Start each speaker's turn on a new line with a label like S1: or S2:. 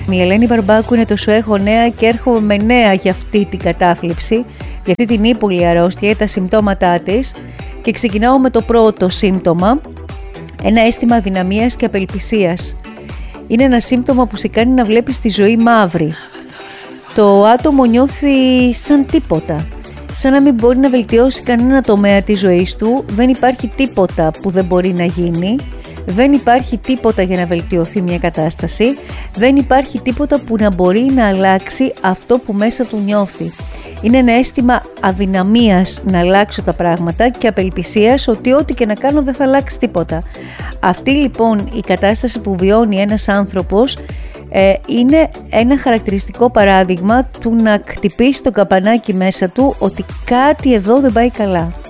S1: Η Ελένη Μπαρμπάκου είναι το Σου έχω νέα και έρχομαι με νέα για αυτή την κατάθλιψη, για αυτή την ύπουλη αρρώστια, τα συμπτώματά της, και ξεκινάω με το πρώτο σύμπτωμα, ένα αίσθημα αδυναμίας και απελπισίας. Είναι ένα σύμπτωμα που σε κάνει να βλέπεις τη ζωή μαύρη. Το άτομο νιώθει σαν τίποτα, σαν να μην μπορεί να βελτιώσει κανένα τομέα της ζωής του, δεν υπάρχει τίποτα που δεν μπορεί να γίνει, δεν υπάρχει τίποτα για να βελτιωθεί μια κατάσταση, δεν υπάρχει τίποτα που να μπορεί να αλλάξει αυτό που μέσα του νιώθει. Είναι ένα αίσθημα αδυναμίας να αλλάξω τα πράγματα και απελπισίας ότι ό,τι και να κάνω δεν θα αλλάξει τίποτα. Αυτή λοιπόν η κατάσταση που βιώνει ένας άνθρωπος είναι ένα χαρακτηριστικό παράδειγμα του να χτυπήσει το καμπανάκι μέσα του ότι κάτι εδώ δεν πάει καλά.